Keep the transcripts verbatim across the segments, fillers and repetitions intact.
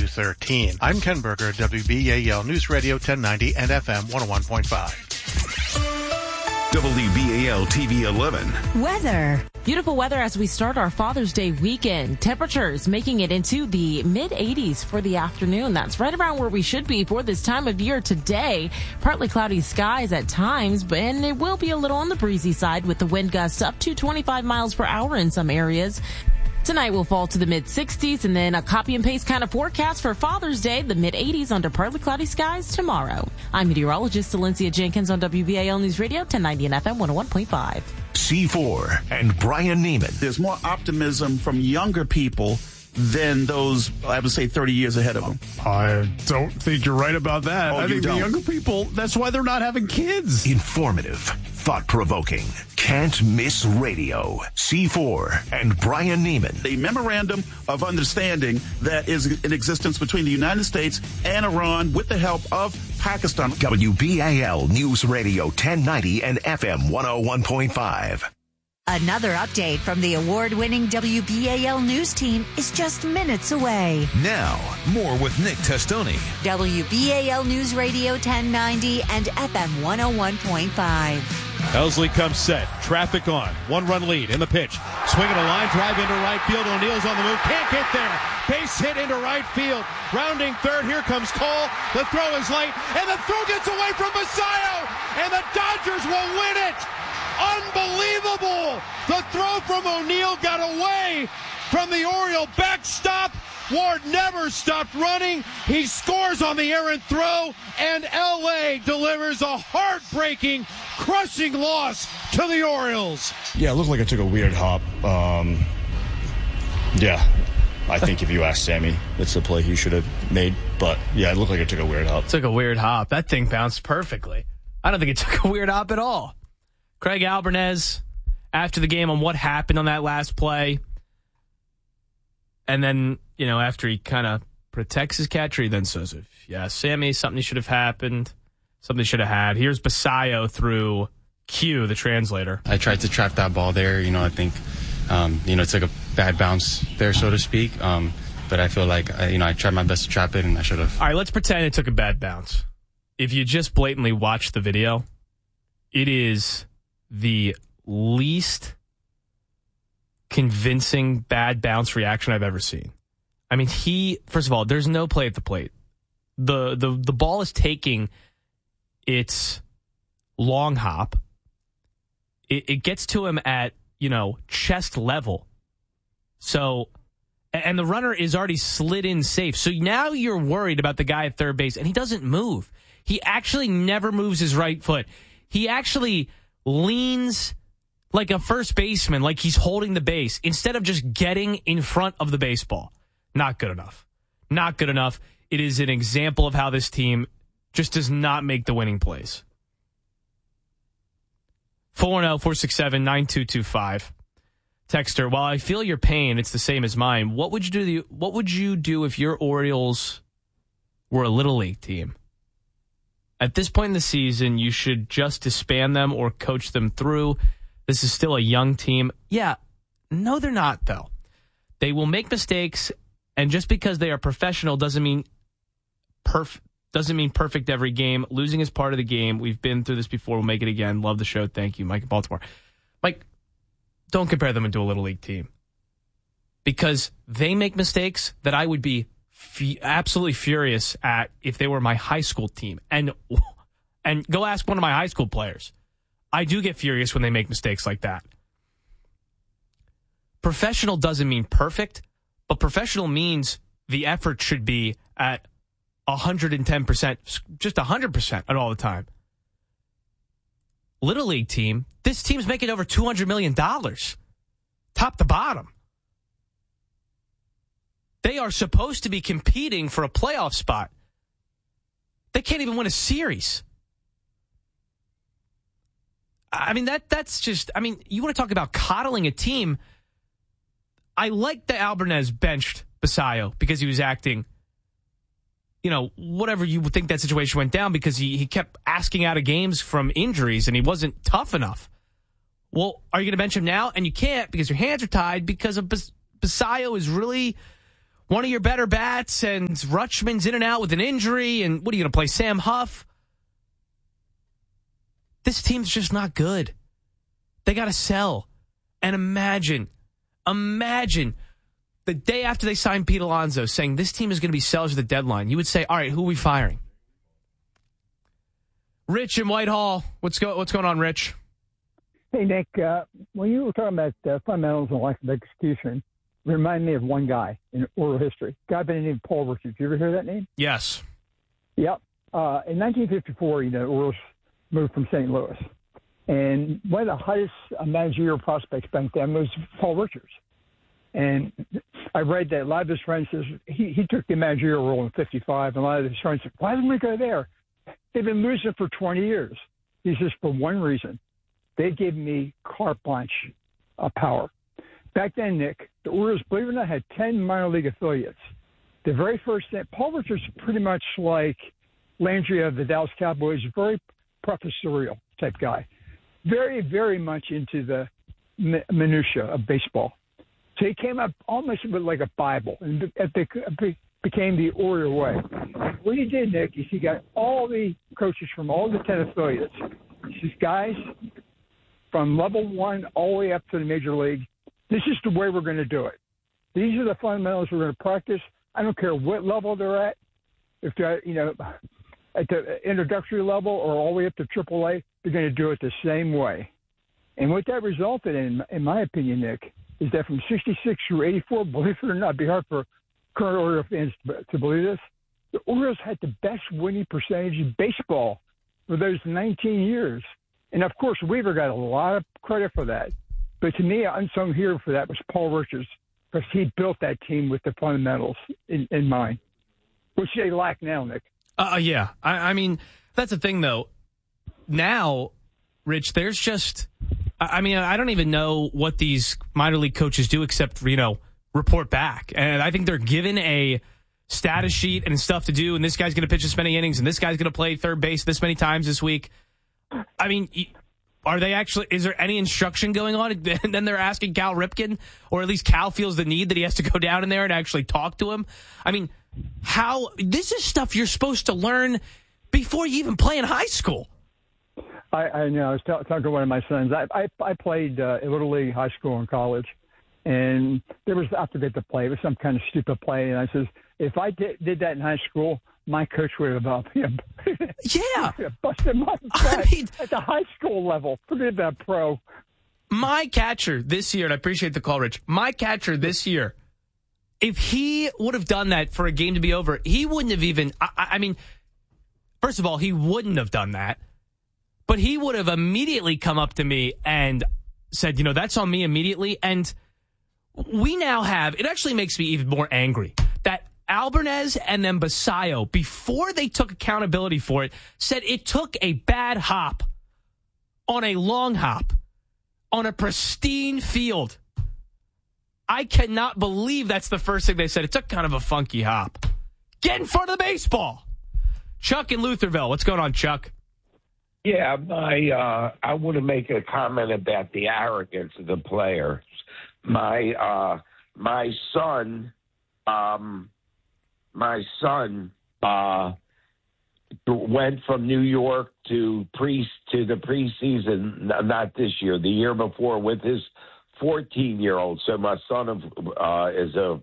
thirteen. I'm Ken Berger, W B A L News Radio ten ninety and F M one oh one point five. W B A L T V eleven. Weather. Beautiful weather as we start our Father's Day weekend. Temperatures making it into the mid eighties for the afternoon. That's right around where we should be for this time of year today. Partly cloudy skies at times, but and it will be a little on the breezy side with the wind gusts up to twenty-five miles per hour in some areas. Tonight will fall to the mid sixties and then a copy and paste kind of forecast for Father's Day, the mid eighties under partly cloudy skies tomorrow. I'm meteorologist Valencia Jenkins on W B A L News Radio ten ninety and F M one oh one point five. C four and Brian Neiman. There's more optimism from younger people than those, I would say, thirty years ahead of them. I don't think you're right about that. Oh, I you think don't? the younger people, that's why they're not having kids. Informative, thought-provoking, can't miss radio. C four and Brian Neiman. A memorandum of understanding that is in existence between the United States and Iran with the help of Pakistan. W B A L News Radio ten ninety and F M one oh one point five. Another update from the award-winning W B A L News team is just minutes away. Now, more with Nick Testoni. W B A L News Radio ten ninety and F M one oh one point five. Helsley comes set. Traffic on. One-run lead in the pitch. Swinging a line drive into right field. O'Neal's on the move. Can't get there. Base hit into right field. Rounding third. Here comes Cole. The throw is late. And the throw gets away from Basayo. And the Dodgers will win it. Unbelievable. The throw from O'Neal got away from the Oriole backstop. Ward never stopped running. He scores on the errant throw, and L A delivers a heartbreaking, crushing loss to the Orioles. Yeah, it looked like it took a weird hop. Um, yeah, I think if you ask Sammy, it's the play he should have made. But, yeah, it looked like it took a weird hop. Took a weird hop. That thing bounced perfectly. I don't think it took a weird hop at all. Craig Albernez, after the game on what happened on that last play, and then, you know, after he kind of protects his catcher, he then says, yeah, Sammy, something should have happened, something should have had. Here's Basayo through Q, the translator. I tried to trap that ball there. You know, I think, um, you know, it took a bad bounce there, so to speak. Um, but I feel like, I, you know, I tried my best to trap it, and I should have. All right, let's pretend it took a bad bounce. If you just blatantly watch the video, it is the least convincing bad bounce reaction I've ever seen. I mean, he, first of all, there's no play at the plate. The the the ball is taking its long hop. It, it gets to him at, you know, chest level. So, and the runner is already slid in safe. So now you're worried about the guy at third base, and he doesn't move. He actually never moves his right foot. He actually leans like a first baseman, like he's holding the base, instead of just getting in front of the baseball. Not good enough. Not good enough. It is an example of how this team just does not make the winning plays. four one zero, four six seven, nine two two five. Texter, while I feel your pain, it's the same as mine. What would you do? What would you do if your Orioles were a Little League team? At this point in the season, you should just disband them or coach them through. This is still a young team. Yeah, no, they're not, though. They will make mistakes, and just because they are professional doesn't mean perf- doesn't mean perfect every game. Losing is part of the game. We've been through this before. We'll make it again. Love the show. Thank you, Mike in Baltimore. Mike, don't compare them into a Little League team, because they make mistakes that I would be f- absolutely furious at if they were my high school team. And and go ask one of my high school players. I do get furious when they make mistakes like that. Professional doesn't mean perfect, but professional means the effort should be at one hundred ten percent, just one hundred percent at all the time. Little League team, this team's making over two hundred million dollars, top to bottom. They are supposed to be competing for a playoff spot. They can't even win a series. I mean, that that's just, I mean, you want to talk about coddling a team. I like that Albernez benched Basayo because he was acting, you know, whatever you would think that situation went down, because he, he kept asking out of games from injuries and he wasn't tough enough. Well, are you going to bench him now? And you can't, because your hands are tied, because of Bas- Basayo is really one of your better bats, and Rutschman's in and out with an injury, and what are you going to play, Sam Huff? This team's just not good. They got to sell. And imagine, imagine the day after they signed Pete Alonso saying this team is going to be sellers at the deadline. You would say, all right, who are we firing? Rich in Whitehall. What's, go, what's going on, Rich? Hey, Nick, uh, when you were talking about uh, fundamentals and lack of execution, it reminded me of one guy in oral history. A guy by the name of Paul Richards. You ever hear that name? Yes. Yep. Uh, in nineteen fifty-four, you know, Orioles moved from Saint Louis. And one of the highest managerial prospects back then was Paul Richards. And I read that a lot of his friends says he, he took the managerial role in fifty-five, and a lot of his friends said, why didn't we go there? They've been losing for twenty years. He says, for one reason. They gave me carte blanche uh, power. Back then, Nick, the Orioles, believe it or not, had ten minor league affiliates. The very first thing, Paul Richards is pretty much like Landry of the Dallas Cowboys, very professorial type guy. Very, very much into the minutia of baseball. So he came up almost with like a Bible, and it became the Oriole way. What he did, Nick, is he got all the coaches from all the ten affiliates. These guys from level one all the way up to the major league. This is the way we're going to do it. These are the fundamentals we're going to practice. I don't care what level they're at. If they're, you know, at the introductory level or all the way up to triple A, they're going to do it the same way. And what that resulted in, in my opinion, Nick, is that from sixty-six through eighty-four, believe it or not, it'd be hard for current Oriole fans to believe this, the Orioles had the best winning percentage in baseball for those nineteen years. And, of course, Weaver got a lot of credit for that. But to me, an unsung hero for that was Paul Richards, because he built that team with the fundamentals in, in mind, which they lack now, Nick. Uh, yeah. I, I mean, that's the thing, though. Now, Rich, there's just – I mean, I don't even know what these minor league coaches do except, you know, report back. And I think they're given a status sheet and stuff to do, and this guy's going to pitch this many innings, and this guy's going to play third base this many times this week. I mean, are they actually, is there any instruction going on? And then they're asking Cal Ripken, or at least Cal feels the need that he has to go down in there and actually talk to him. I mean, how, this is stuff you're supposed to learn before you even play in high school. I, I know. I was t- talking to one of my sons. I, I, I played uh, Little League, high school, and college. And there was, I forget the play. It was some kind of stupid play. And I says, if I did, did that in high school, my coach would have uh, you know, yeah. busted my butt I mean, at the high school level. Forget about pro. My catcher this year, and I appreciate the call, Rich, my catcher this year, if he would have done that for a game to be over, he wouldn't have even, I, I mean, first of all, he wouldn't have done that, but he would have immediately come up to me and said, you know, that's on me immediately. And we now have, it actually makes me even more angry that Albarnez and then Basayo, before they took accountability for it, said it took a bad hop on a long hop on a pristine field. I cannot believe that's the first thing they said. It took kind of a funky hop. Get in front of the baseball. Chuck in Lutherville. What's going on, Chuck? Yeah, my uh, I want to make a comment about the arrogance of the players. My uh, my son, um, my son uh, went from New York to pre to the preseason. Not this year, the year before, with his fourteen-year-old. So my son uh, is a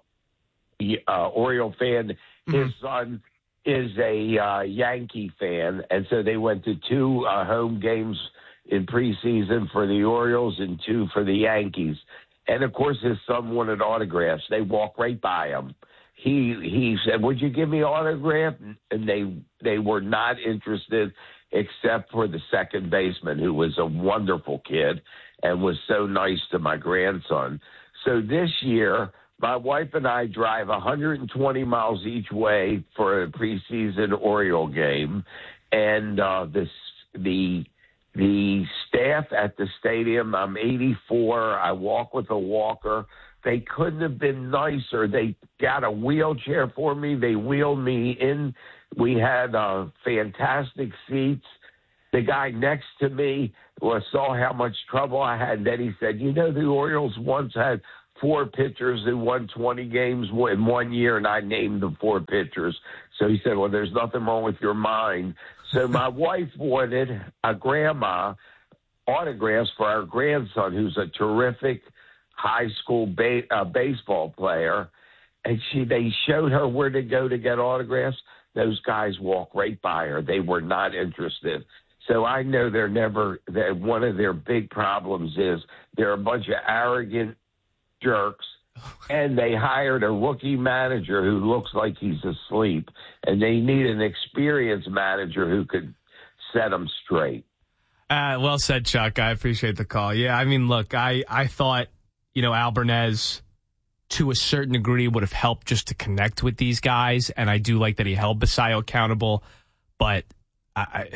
uh, Oriole fan. Mm-hmm. His son is a uh, Yankee fan, and so they went to two uh, home games in preseason for the Orioles and two for the Yankees. And, of course, his son wanted autographs. They walked right by him. He he said, would you give me an autograph? And they they were not interested except for the second baseman, who was a wonderful kid and was so nice to my grandson. So this year, my wife and I drive one hundred twenty miles each way for a preseason Oriole game. And uh, this, the the staff at the stadium, I'm eighty-four. I walk with a walker. They couldn't have been nicer. They got a wheelchair for me. They wheeled me in. We had uh, fantastic seats. The guy next to me was, saw how much trouble I had. Then he said, you know, the Orioles once had four pitchers who won twenty games in one year, and I named the four pitchers. So he said, well, there's nothing wrong with your mind. So my wife wanted a grandma autographs for our grandson, who's a terrific high school ba- uh, baseball player. And she, they showed her where to go to get autographs. Those guys walked right by her. They were not interested. So I know they're never, that one of their big problems is they're a bunch of arrogant jerks, and they hired a rookie manager who looks like he's asleep, and they need an experienced manager who could set them straight. Uh, well said, Chuck. I appreciate the call. Yeah, I mean, look, I, I thought, you know, Al Burnez, to a certain degree, would have helped just to connect with these guys, and I do like that he held Basayo accountable, but I, I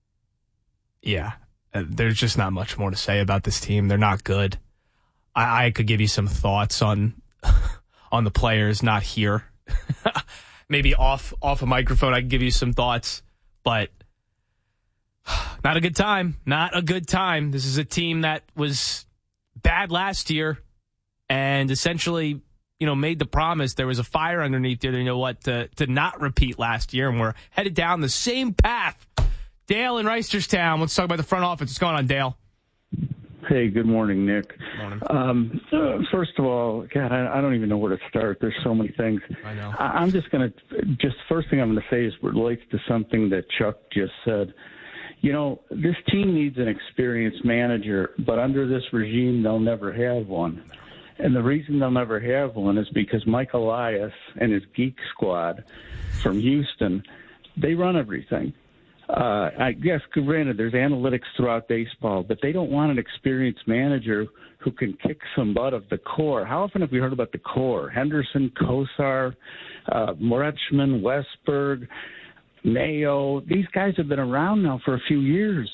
yeah, there's just not much more to say about this team. They're not good. I, I could give you some thoughts on on the players, not here. Maybe off off a microphone, I can give you some thoughts, but not a good time. Not a good time. This is a team that was bad last year and essentially, you know, made the promise. There was a fire underneath there, you know what, to, to not repeat last year, and we're headed down the same path. Dale in Reisterstown, let's talk about the front office. What's going on, Dale? Hey, good morning, Nick. Morning. Um, uh, first of all, God, I, I don't even know where to start. There's so many things. I know. I, I'm just going to, just first thing I'm going to say is relates to something that Chuck just said. You know, this team needs an experienced manager, but under this regime, they'll never have one. And the reason they'll never have one is because Mike Elias and his geek squad from Houston, they run everything. Uh, I guess, granted, there's analytics throughout baseball, but they don't want an experienced manager who can kick some butt of the core. How often have we heard about the core? Henderson, Kosar, uh, Moretschman, Westberg, Mayo. These guys have been around now for a few years.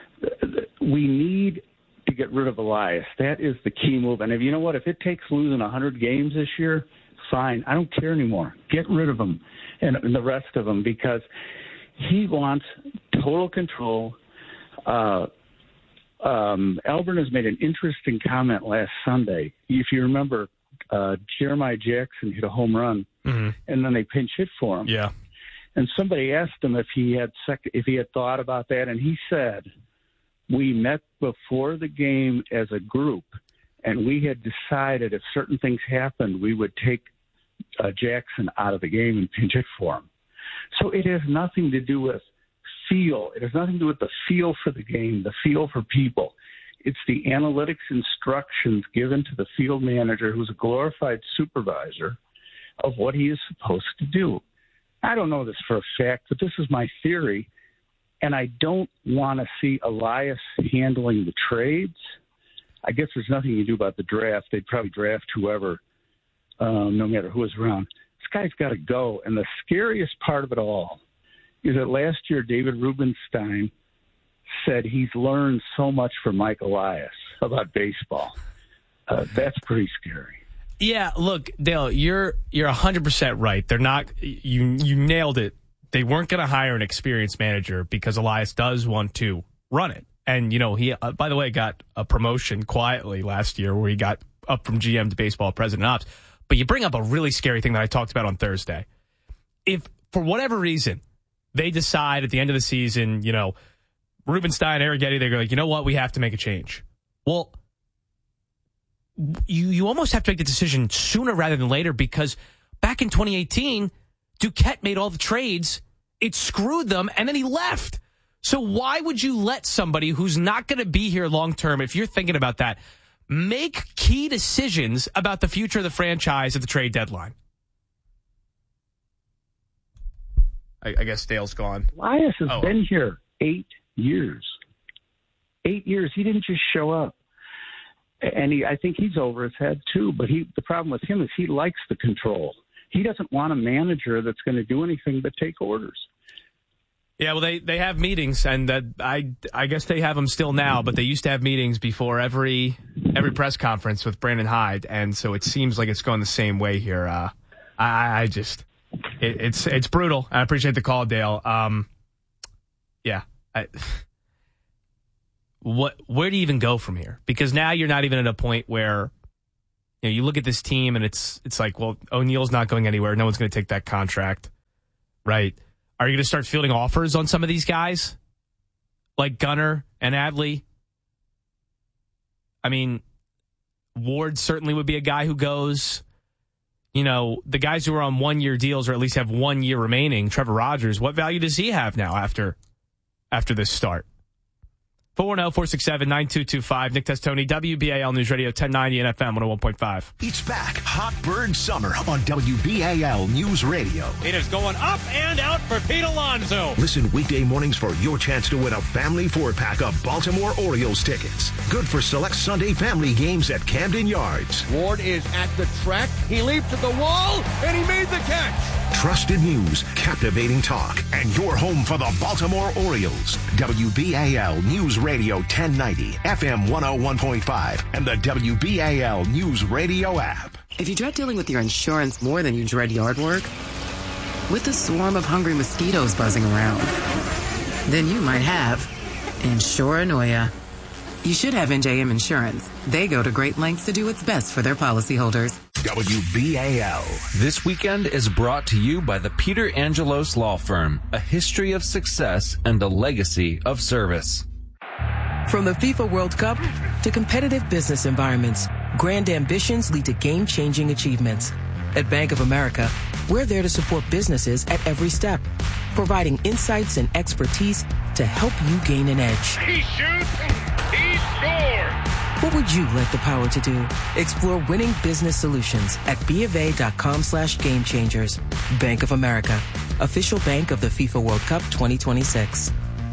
We need to get rid of Elias. That is the key move. And if you know what, if it takes losing one hundred games this year, fine. I don't care anymore. Get rid of him and, and the rest of them, because he wants total control. Uh, um, Albert has made an interesting comment last Sunday. If you remember, uh, Jeremiah Jackson hit a home run, mm-hmm. and then they pinch hit for him. Yeah. And somebody asked him if he had sec- if he had thought about that, and he said, "We met before the game as a group, and we had decided if certain things happened, we would take uh, Jackson out of the game and pinch hit for him." So it has nothing to do with feel. It has nothing to do with the feel for the game, the feel for people. It's the analytics instructions given to the field manager, who's a glorified supervisor, of what he is supposed to do. I don't know this for a fact, but this is my theory, and I don't want to see Elias handling the trades. I guess there's nothing you do about the draft. They'd probably draft whoever, um, no matter who is around. This guy's got to go. And the scariest part of it all is that last year David Rubenstein said he's learned so much from Mike Elias about baseball. Uh, that's pretty scary. Yeah, look, Dale, you're you're one hundred percent right. They're not you you nailed it. They weren't going to hire an experienced manager because Elias does want to run it. And you know, he uh, by the way got a promotion quietly last year where he got up from G M to baseball president ops. But you bring up a really scary thing that I talked about on Thursday. If, for whatever reason, they decide at the end of the season, you know, Rubenstein, Arrighetti, they're like, you know what, we have to make a change. Well, you you almost have to make the decision sooner rather than later, because back in twenty eighteen, Duquette made all the trades. It screwed them, and then he left. So why would you let somebody who's not going to be here long term, if you're thinking about that, make key decisions about the future of the franchise at the trade deadline? I, I guess Dale's gone. Elias has oh. been here eight years. Eight years. He didn't just show up. And he, I think he's over his head, too. But he, the problem with him is he likes the control. He doesn't want a manager that's going to do anything but take orders. Yeah, well, they, they have meetings, and uh, I I guess they have them still now, but they used to have meetings before every every press conference with Brandon Hyde, and so it seems like it's going the same way here. Uh, I, I just, it, it's it's brutal. I appreciate the call, Dale. Um, yeah. I, what? Where do you even go from here? Because now you're not even at a point where, you know, you look at this team and it's it's like, well, O'Neal's not going anywhere. No one's going to take that contract, right? Are you going to start fielding offers on some of these guys like Gunnar and Adley? I mean, Ward certainly would be a guy who goes. You know, the guys who are on one-year deals or at least have one year remaining, Trevor Rogers, what value does he have now after after this start? four one zero, four six seven, nine two two five. Nick Testoni, W B A L News Radio, ten ninety and F M one oh one point five. It's back. Hot Bird Summer on W B A L News Radio. It is going up and out for Pete Alonso. Listen weekday mornings for your chance to win a family four-pack of Baltimore Orioles tickets. Good for select Sunday family games at Camden Yards. Ward is at the track. He leaped at the wall, and he made the catch. Trusted news, captivating talk, and your home for the Baltimore Orioles. W B A L News Radio ten ninety, F M one oh one point five, and the W B A L News Radio app. If you dread dealing with your insurance more than you dread yard work, with a swarm of hungry mosquitoes buzzing around, then you might have Insuranoia. You should have N J M Insurance. They go to great lengths to do what's best for their policyholders. W B A L. This weekend is brought to you by the Peter Angelos Law Firm, a history of success and a legacy of service. From the FIFA World Cup to competitive business environments, grand ambitions lead to game-changing achievements. At Bank of America, we're there to support businesses at every step, providing insights and expertise to help you gain an edge. He shoots, he scores! What would you like the power to do? Explore winning business solutions at BofA.com slash game changers. Bank of America, official bank of the FIFA World Cup twenty twenty-six.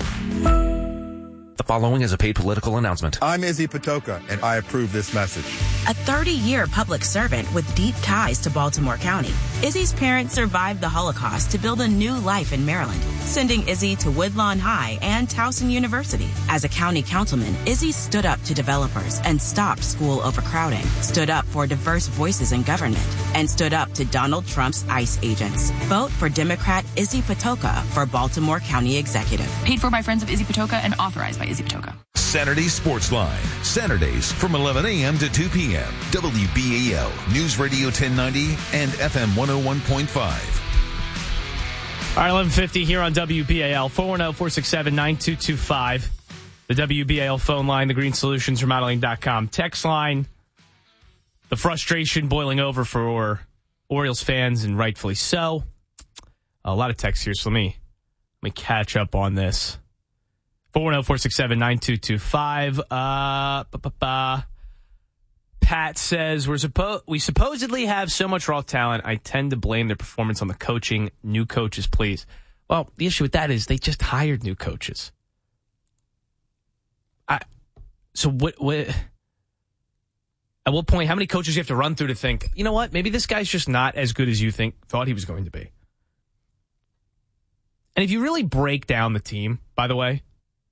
The following is a paid political announcement. I'm Izzy Patoka, and I approve this message. A thirty-year public servant with deep ties to Baltimore County, Izzy's parents survived the Holocaust to build a new life in Maryland, sending Izzy to Woodlawn High and Towson University. As a county councilman, Izzy stood up to developers and stopped school overcrowding, stood up for diverse voices in government, and stood up to Donald Trump's ICE agents. Vote for Democrat Izzy Patoka for Baltimore County Executive. Paid for by Friends of Izzy Patoka and authorized by Izzy Patoka. Saturday Sports Line. Saturdays from eleven a.m. to two p.m. W B A L News Radio ten ninety and F M one oh one point five. All right, eleven fifty here on W B A L. four one zero, four six seven, nine two two five. The W B A L phone line, the Green Solutions Remodeling dot com text line. The frustration boiling over for Orioles fans, and rightfully so. A lot of texts here, so let me, let me catch up on this. four one zero, four six seven, nine two two five. Uh, Pat says, We're suppo- we supposedly have so much raw talent, I tend to blame their performance on the coaching. New coaches, please. Well, the issue with that is they just hired new coaches. I, so what, what, at what point, how many coaches do you have to run through to think, you know what, maybe this guy's just not as good as you think thought he was going to be? And if you really break down the team, by the way,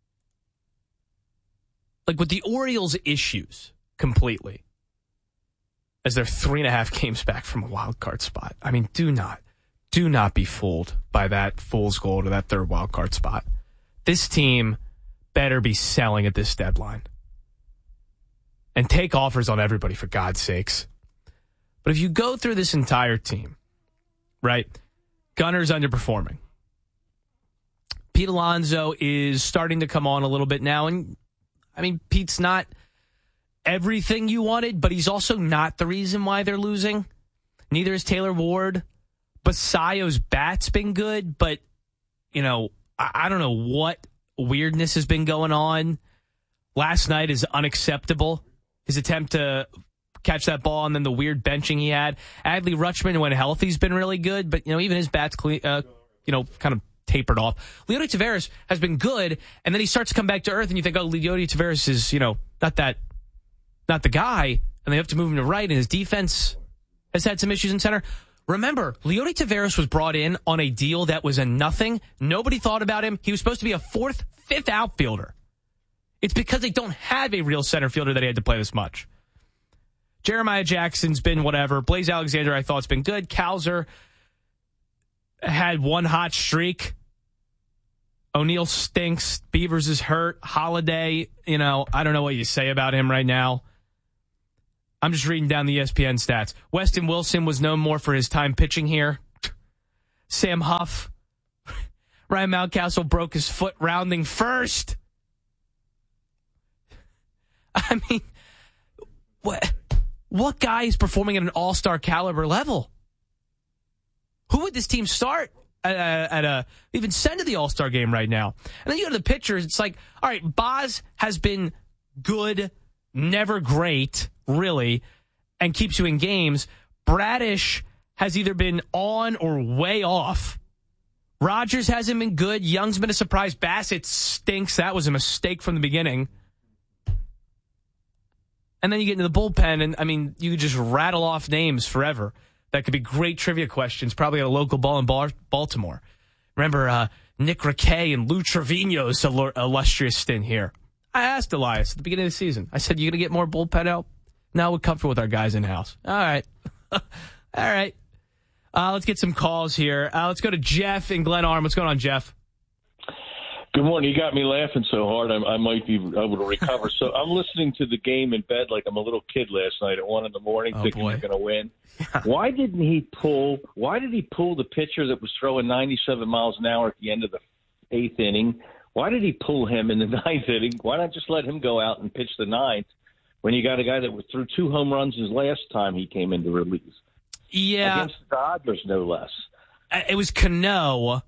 like with the Orioles' issues completely, as they're three and a half games back from a wild card spot. I mean, do not, do not be fooled by that fool's gold or that third wild card spot. This team better be selling at this deadline. And take offers on everybody, for God's sakes. But if you go through this entire team, right, Gunner's underperforming. Pete Alonso is starting to come on a little bit now, and I mean, Pete's not everything you wanted, but he's also not the reason why they're losing. Neither is Taylor Ward. Basayo's bat's been good, but, you know, I, I don't know what weirdness has been going on. Last night is unacceptable. His attempt to catch that ball and then the weird benching he had. Adley Rutschman, when healthy, has been really good, but, you know, even his bat's, clean, uh, you know, kind of tapered off. Leody Taveras has been good, and then he starts to come back to earth, and you think, oh, Leody Taveras is, you know, not that, not the guy, and they have to move him to right, and his defense has had some issues in center. Remember, Leody Taveras was brought in on a deal that was a nothing. Nobody thought about him. He was supposed to be a fourth, fifth outfielder. It's because they don't have a real center fielder that he had to play this much. Jeremiah Jackson's been whatever. Blaze Alexander, I thought, has been good. Cowser had one hot streak. O'Neal stinks. Beavers is hurt. Holiday, you know, I don't know what you say about him right now. I'm just reading down the E S P N stats. Weston Wilson was known more for his time pitching here. Sam Huff. Ryan Mountcastle broke his foot rounding first. I mean, what, what guy is performing at an all-star caliber level? Who would this team start at a, at a even send to the all-star game right now? And then you go to the pitchers. It's like, all right, Boz has been good, never great, really, and keeps you in games. Bradish has either been on or way off. Rogers hasn't been good. Young's been a surprise. Bassett stinks. That was a mistake from the beginning. And then you get into the bullpen, and, I mean, you could just rattle off names forever. That could be great trivia questions, probably at a local ball in Baltimore. Remember uh, Nick Riquet and Lou Trevino's illustrious stint here. I asked Elias at the beginning of the season. I said, you going to get more bullpen help? No, we're comfortable with our guys in-house. All right. All right. Uh, let's get some calls here. Uh, let's go to Jeff in Glen Arm. What's going on, Jeff? Good morning. You got me laughing so hard I, I might be able to recover. So I'm listening to the game in bed like I'm a little kid last night at one in the morning, oh, thinking boy. they're going to win. Yeah. Why didn't he pull? Why did he pull the pitcher that was throwing ninety-seven miles an hour at the end of the eighth inning? Why did he pull him in the ninth inning? Why not just let him go out and pitch the ninth when you got a guy that threw two home runs his last time he came into relief? Yeah, against the Dodgers, no less. It was Cano.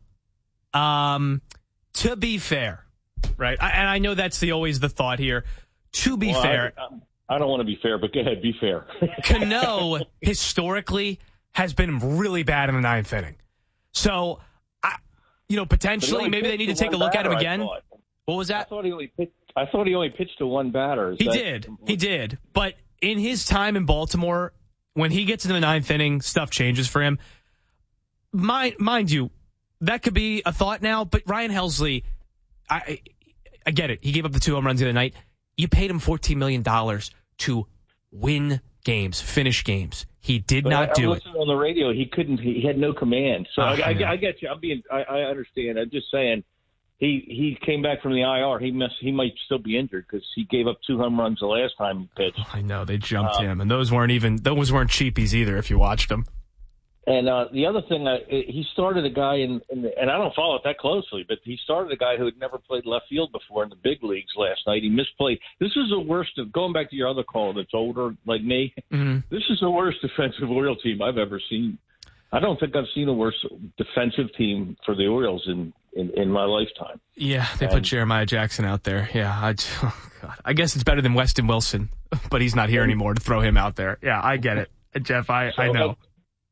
Um. To be fair, right, I, and I know that's the always the thought here. To be well, fair, I, I don't want to be fair, but go ahead, be fair. Cano historically has been really bad in the ninth inning, so I, you know, potentially maybe they need to take a look batter, at him again. What was that? I thought he only pitched, I thought he only pitched to one batter. Is he that, did, he did, but in his time in Baltimore, when he gets into the ninth inning, stuff changes for him. Mind, mind you. That could be a thought now, but Ryan Helsley, I I get it. He gave up the two home runs the other night. You paid him fourteen million dollars to win games, finish games. He did but not I, do I listened it. on the radio. He couldn't. He had no command. So Oh, I, I I, know. I get you. I'm being. I, I understand. I'm just saying. He he came back from the I R. He must. He might still be injured because he gave up two home runs the last time he pitched. I know they jumped Um, him, and those weren't even those weren't cheapies either. If you watched them. And uh, the other thing, uh, he started a guy in, in the, and I don't follow it that closely, but he started a guy who had never played left field before in the big leagues last night. He misplayed. This is the worst of going back to your other call that's older like me. Mm-hmm. This is the worst defensive Oriole team I've ever seen. I don't think I've seen a worse defensive team for the Orioles in, in, in my lifetime. Yeah, they And- put Jeremiah Jackson out there. Yeah, I, oh God. I guess it's better than Weston Wilson, but he's not here anymore to throw him out there. Yeah, I get it, Jeff. I, So, I know. uh,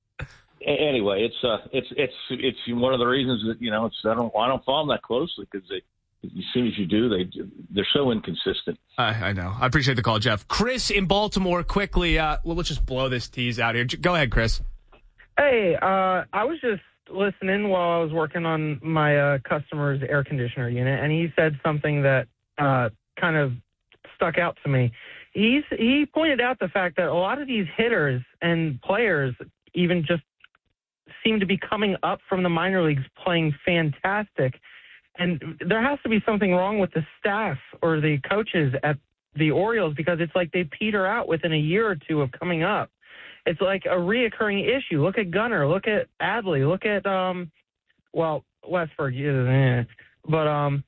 Anyway, it's uh, it's it's it's one of the reasons that you know it's I don't I don't follow them that closely because they as soon as you do they they're so inconsistent. I, I know. I appreciate the call, Jeff. Chris in Baltimore, quickly. Uh, well, let's just blow this tease out here. J- Go ahead, Chris. Hey, uh, I was just listening while I was working on my uh, customer's air conditioner unit, and he said something that uh, kind of stuck out to me. He's he pointed out the fact that a lot of these hitters and players even just seem to be coming up from the minor leagues playing fantastic. And there has to be something wrong with the staff or the coaches at the Orioles because it's like they peter out within a year or two of coming up. It's like a reoccurring issue. Look at Gunnar. Look at Adley. Look at, um, well, Westberg. Yeah, but, um,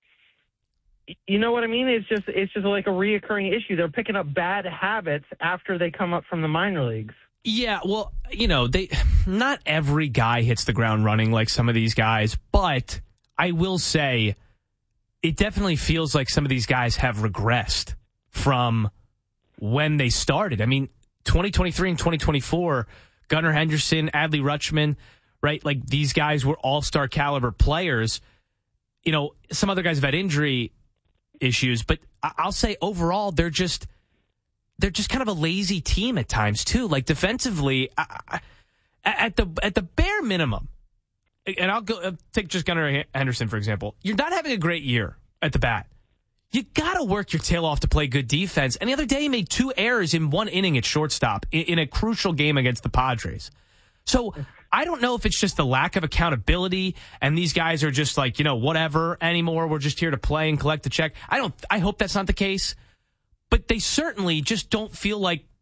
you know what I mean? It's just it's just like a reoccurring issue. They're picking up bad habits after they come up from the minor leagues. Yeah, well, you know, they not every guy hits the ground running like some of these guys, but I will say it definitely feels like some of these guys have regressed from when they started. I mean, twenty twenty-three and twenty twenty-four, Gunnar Henderson, Adley Rutschman, right? Like these guys were all-star caliber players. You know, some other guys have had injury issues, but I'll say overall they're just they're just kind of a lazy team at times too. Like defensively, I, I, at the at the bare minimum, and I'll go uh, take just Gunnar Henderson for example. You're not having a great year at the bat. You got to work your tail off to play good defense. And the other day, he made two errors in one inning at shortstop in, in a crucial game against the Padres. So I don't know if it's just the lack of accountability and these guys are just like, you know, whatever anymore. We're just here to play and collect the check. I don't, I hope that's not the case, but they certainly just don't feel like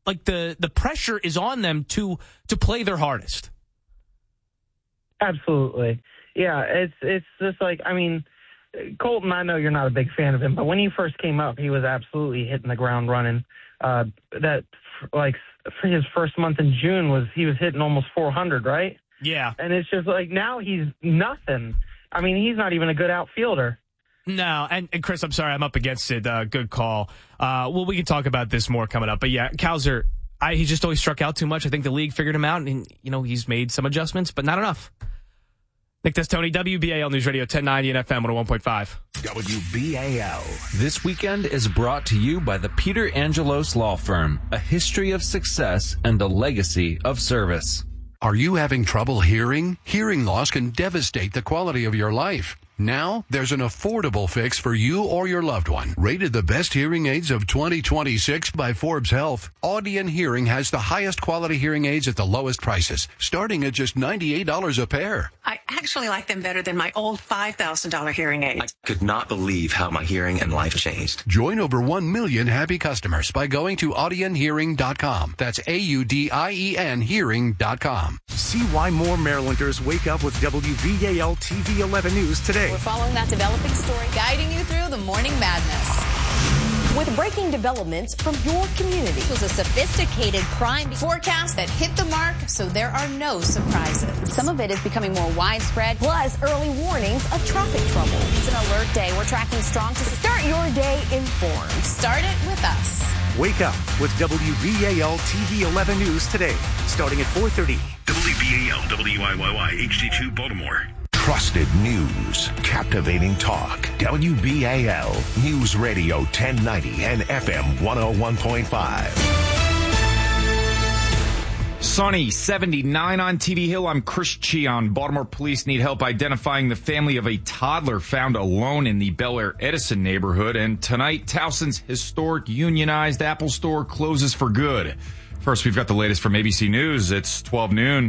like the the pressure is on them to to play their hardest. Absolutely. Yeah, it's it's just like, I mean, Colton, I know you're not a big fan of him, but when he first came up, he was absolutely hitting the ground running. Uh, that, like, for his first month in June, was he was hitting almost four hundred, right? Yeah. And it's just like, now he's nothing. I mean, he's not even a good outfielder. No, and, and Chris, I'm sorry, I'm up against it. Uh, good call. Uh, well, we can talk about this more coming up. But yeah, Cowser, I, he just always struck out too much. I think the league figured him out, and, you know, he's made some adjustments, but not enough. Nick Testoni, W B A L News Radio ten ninety and F M one oh one point five. W B A L. This weekend is brought to you by the Peter Angelos Law Firm, a history of success and a legacy of service. Are you having trouble hearing? Hearing loss can devastate the quality of your life. Now, there's an affordable fix for you or your loved one. Rated the best hearing aids of twenty twenty-six by Forbes Health, Audion Hearing has the highest quality hearing aids at the lowest prices, starting at just ninety-eight dollars a pair. I actually like them better than my old five thousand dollars hearing aids. I could not believe how my hearing and life changed. Join over one million happy customers by going to audion hearing dot com. That's A U D I E N hearing dot com. See why more Marylanders wake up with W B A L T V eleven News today. We're following that developing story, guiding you through the morning madness. With breaking developments from your community. It was a sophisticated crime forecast that hit the mark, so there are no surprises. Some of it is becoming more widespread, plus early warnings of traffic trouble. It's an alert day. We're tracking strong to start your day informed. Start it with us. Wake up with W B A L T V eleven News today, starting at four thirty. W B A L W I Y Y H D two Baltimore. Trusted news, captivating talk. W B A L News Radio ten ninety and F M one oh one point five. Sunny, seventy-nine on T V Hill. I'm Chris Cheon. Baltimore police need help identifying the family of a toddler found alone in the Bel Air Edison neighborhood. And tonight, Towson's historic unionized Apple store closes for good. First, we've got the latest from A B C News. It's twelve noon.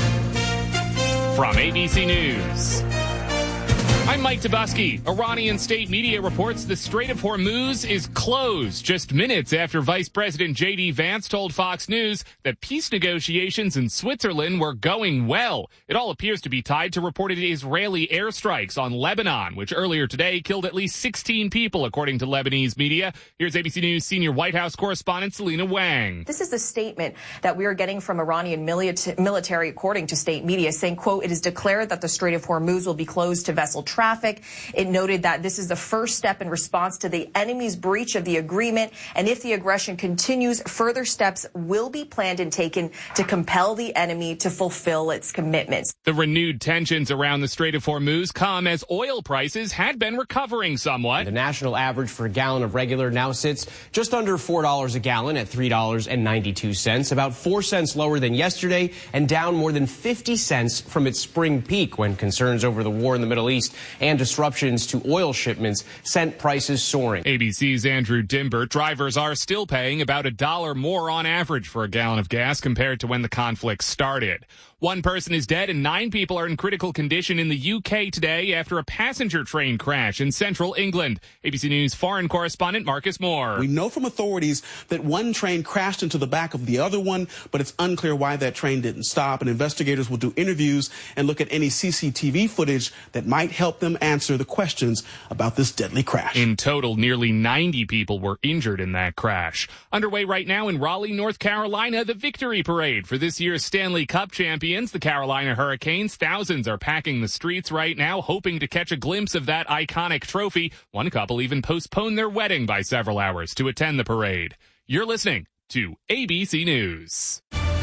From A B C News, I'm Mike Tobuski. Iranian state media reports the Strait of Hormuz is closed just minutes after Vice President J D Vance told Fox News that peace negotiations in Switzerland were going well. It all appears to be tied to reported Israeli airstrikes on Lebanon, which earlier today killed at least sixteen people, according to Lebanese media. Here's A B C News senior White House correspondent Selena Wang. This is the statement that we are getting from Iranian military, according to state media, saying, quote, it is declared that the Strait of Hormuz will be closed to vessel traffic. Traffic. It noted that this is the first step in response to the enemy's breach of the agreement. And if the aggression continues, further steps will be planned and taken to compel the enemy to fulfill its commitments. The renewed tensions around the Strait of Hormuz come as oil prices had been recovering somewhat. The national average for a gallon of regular now sits just under four dollars a gallon at three dollars and ninety-two cents, about four cents lower than yesterday and down more than fifty cents from its spring peak when concerns over the war in the Middle East and disruptions to oil shipments sent prices soaring. A B C's Andrew Dimbert. Drivers are still paying about a dollar more on average for a gallon of gas compared to when the conflict started. One person is dead and nine people are in critical condition in the U K today after a passenger train crash in central England. A B C News foreign correspondent Marcus Moore. We know from authorities that one train crashed into the back of the other one, but it's unclear why that train didn't stop. And investigators will do interviews and look at any C C T V footage that might help them answer the questions about this deadly crash. In total, nearly ninety people were injured in that crash. Underway right now in Raleigh, North Carolina, the victory parade for this year's Stanley Cup champions. The Carolina Hurricanes. Thousands are packing the streets right now, hoping to catch a glimpse of that iconic trophy. One couple even postponed their wedding by several hours to attend the parade. You're listening to A B C News.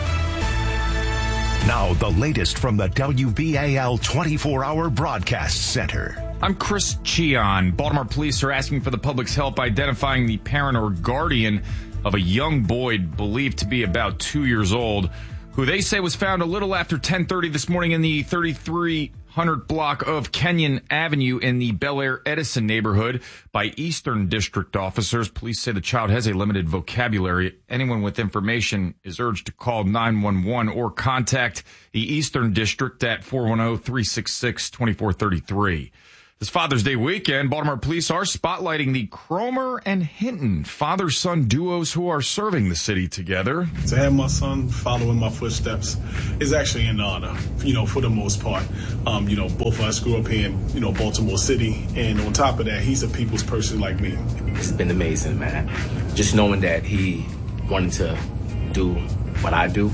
Now, the latest from the W B A L twenty-four hour Broadcast Center. I'm Chris Cheon. Baltimore police are asking for the public's help identifying the parent or guardian of a young boy believed to be about two years old, who they say was found a little after ten thirty this morning in the thirty-three hundred block of Kenyon Avenue in the Bel Air Edison neighborhood by Eastern District officers. Police say the child has a limited vocabulary. Anyone with information is urged to call nine one one or contact the Eastern District at four one zero, three six six, two four three three. This Father's Day weekend, Baltimore police are spotlighting the Cromer and Hinton father-son duos who are serving the city together. To have my son follow in my footsteps is actually an honor, you know, for the most part. Um, you know, both of us grew up here in, you know, Baltimore City, and on top of that, he's a people's person like me. It's been amazing, man. Just knowing that he wanted to do what I do,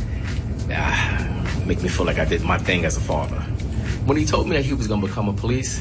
ah, make me feel like I did my thing as a father. When he told me that he was going to become a police,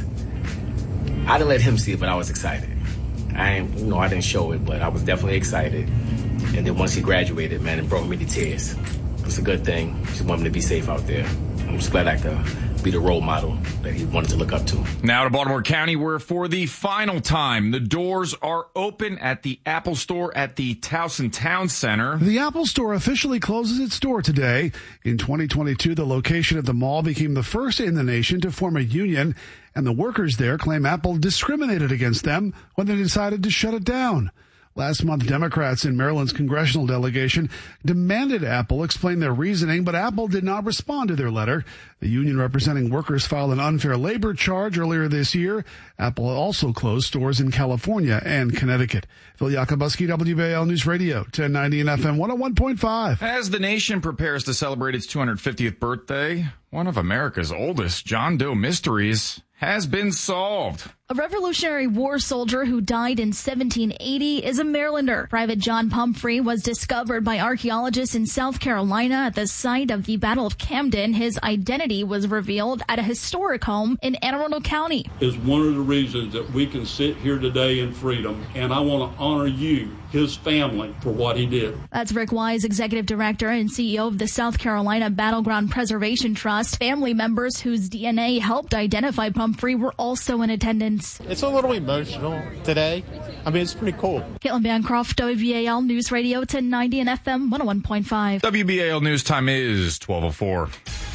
I didn't let him see it, but I was excited. I ain't, you know, I didn't show it, but I was definitely excited. And then once he graduated, man, it brought me to tears. It's a good thing. Just want him to be safe out there. I'm just glad I could be the role model that he wanted to look up to. Now to Baltimore County, where for the final time, the doors are open at the Apple Store at the Towson Town Center. The Apple Store officially closes its door today. In twenty twenty-two, the location at the mall became the first in the nation to form a union, and the workers there claim Apple discriminated against them when they decided to shut it down. Last month, Democrats in Maryland's congressional delegation demanded Apple explain their reasoning, but Apple did not respond to their letter. The union representing workers filed an unfair labor charge earlier this year. Apple also closed stores in California and Connecticut. Phil Yakubuski, W B A L News Radio, ten ninety and F M one oh one point five. As the nation prepares to celebrate its two hundred fiftieth birthday, one of America's oldest John Doe mysteries has been solved. A Revolutionary War soldier who died in seventeen eighty is a Marylander. Private John Pumphrey was discovered by archaeologists in South Carolina at the site of the Battle of Camden. His identity was revealed at a historic home in Anne Arundel County. Is one of the reasons that we can sit here today in freedom, and I want to honor you, his family, for what he did. That's Rick Wise, Executive Director and C E O of the South Carolina Battleground Preservation Trust. Family members whose D N A helped identify Pumphrey were also in attendance. It's a little emotional today. I mean, it's pretty cool. Caitlin Bancroft, W B A L News Radio, ten ninety and F M one oh one point five. W B A L News time is twelve oh four.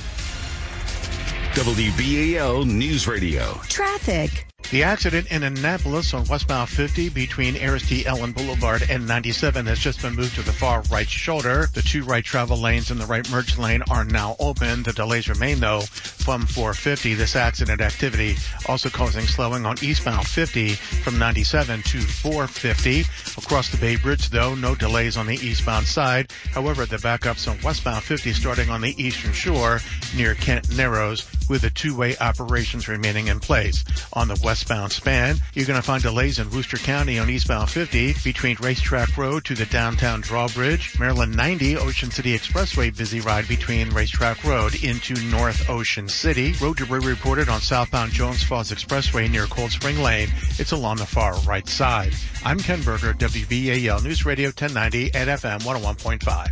W B A L News Radio. Traffic. The accident in Annapolis on westbound fifty between Ayers T. Ellen Boulevard and ninety-seven has just been moved to the far right shoulder. The two right travel lanes and the right merge lane are now open. The delays remain, though, from four fifty. This accident activity also causing slowing on eastbound fifty from ninety-seven to four fifty. Across the Bay Bridge, though, no delays on the eastbound side. However, the backups on westbound fifty starting on the eastern shore near Kent Narrows, with the two-way operations remaining in place. On the westbound span, you're going to find delays in Worcester County on eastbound fifty between Racetrack Road to the downtown drawbridge. Maryland ninety Ocean City Expressway busy ride between Racetrack Road into North Ocean City. Road debris reported on southbound Jones Falls Expressway near Cold Spring Lane. It's along the far right side. I'm Ken Berger, W B A L News Radio ten ninety at F M one oh one point five.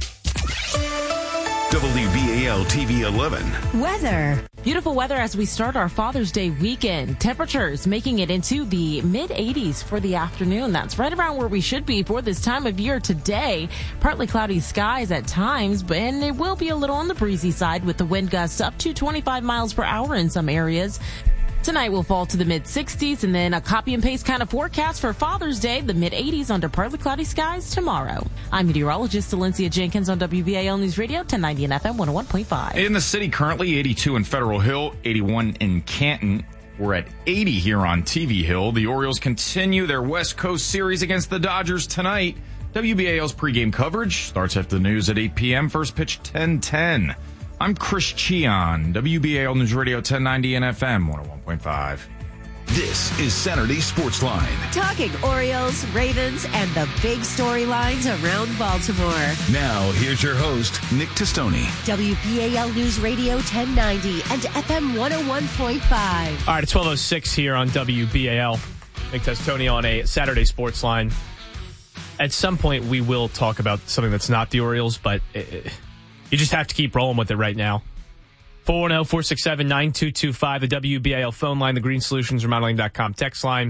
W B A L T V eleven. Weather. Beautiful weather as we start our Father's Day weekend. Temperatures making it into the mid eighties for the afternoon. That's right around where we should be for this time of year today. Partly cloudy skies at times, but and it will be a little on the breezy side with the wind gusts up to twenty-five miles per hour in some areas. Tonight will fall to the mid sixties, and then a copy and paste kind of forecast for Father's Day, the mid eighties under partly cloudy skies tomorrow. I'm meteorologist Valencia Jenkins on W B A L News Radio ten ninety and F M one oh one point five. In the city currently, eighty-two in Federal Hill, eighty-one in Canton. We're at eighty here on T V Hill. The Orioles continue their West Coast series against the Dodgers tonight. W B A L's pregame coverage starts after the news at eight p.m. First pitch ten ten. I'm Chris Cheon, W B A L News Radio ten ninety and F M one oh one point five. This is Saturday Sports Line. Talking Orioles, Ravens, and the big storylines around Baltimore. Now, here's your host, Nick Testoni. W B A L News Radio ten ninety and F M one oh one point five. All right, it's twelve oh six here on W B A L. Nick Testoni on a Saturday Sports Line. At some point, we will talk about something that's not the Orioles, but it, you just have to keep rolling with it right now. four one zero, four six seven, nine two two five, the W B A L phone line, the Green Solutions Remodeling dot com text line.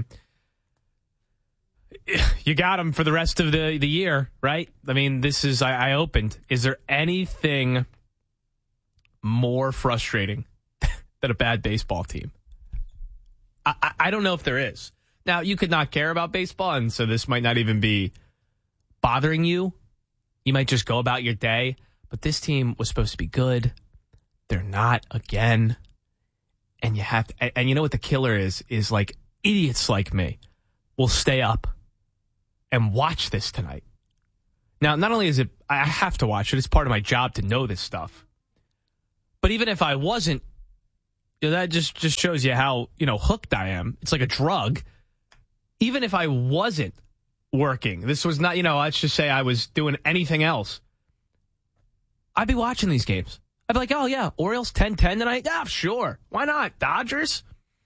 You got them for the rest of the, the year, right? I mean, this is, I, I opened. Is there anything more frustrating than a bad baseball team? I, I, I don't know if there is. Now, you could not care about baseball, and so this might not even be bothering you. You might just go about your day. But this team was supposed to be good. They're not again. And you have to, and, and you know what the killer is? Is like idiots like me will stay up and watch this tonight. Now, not only is it, I have to watch it, it's part of my job to know this stuff. But even if I wasn't, you know, that just, just shows you how, you know, hooked I am. It's like a drug. Even if I wasn't working, this was not, you know, let's just say I was doing anything else, I'd be watching these games. I'd be like, oh, yeah, Orioles ten ten tonight? Yeah, sure. Why not? Dodgers?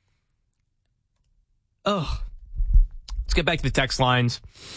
Ugh. Let's get back to the text lines.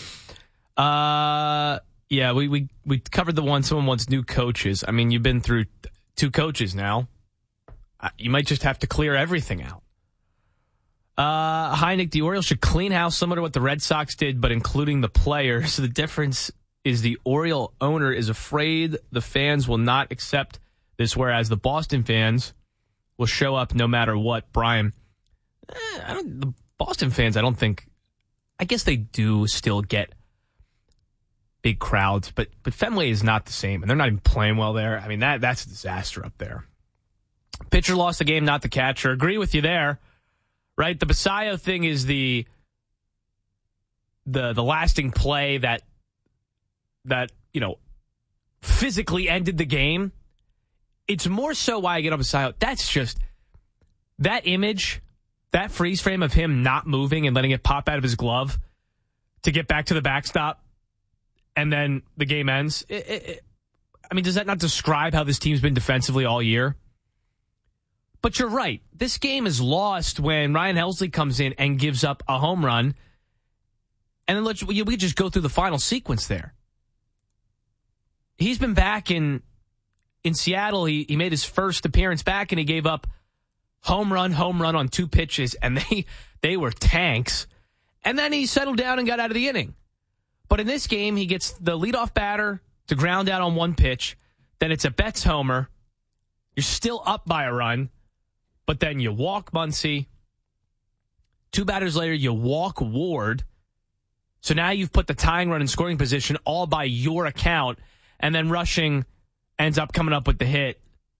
Uh, yeah, we, we, we covered the one someone wants new coaches. I mean, you've been through two coaches now. You might just have to clear everything out. Uh, hi, Nick. The Orioles should clean house similar to what the Red Sox did, but including the players. The difference is the Oriole owner is afraid the fans will not accept this, whereas the Boston fans will show up no matter what. Brian, eh, I don't. The Boston fans, I don't think. I guess they do still get big crowds, but but Fenway is not the same, and they're not even playing well there. I mean, that that's a disaster up there. Pitcher lost the game, not the catcher. Agree with you there, right? The Basayo thing is the the the lasting play that that you know physically ended the game. It's more so why I get on Basayo. That's just that image, that freeze frame of him not moving and letting it pop out of his glove to get back to the backstop, and then the game ends. It, it, it, I mean, does that not describe how this team's been defensively all year? But you're right. This game is lost when Ryan Helsley comes in and gives up a home run. And then let's, we could just go through the final sequence there. He's been back in in Seattle. He, he made his first appearance back, and he gave up home run, home run on two pitches, and they they were tanks. And then he settled down and got out of the inning. But in this game, he gets the leadoff batter to ground out on one pitch. Then it's a Betts homer. You're still up by a run. But then you walk Muncy. Two batters later, you walk Ward. So now you've put the tying run in scoring position all by your account. And then Rushing ends up coming up with the hit